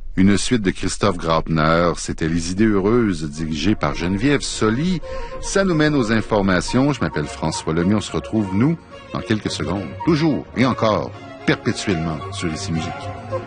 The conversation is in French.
Une suite de Christophe Graupner, c'était Les Idées heureuses, dirigées par Geneviève Soli. Ça nous mène aux informations. Je m'appelle François Lemay. On se retrouve, nous, dans quelques secondes. Toujours et encore, perpétuellement, sur Ici Musique.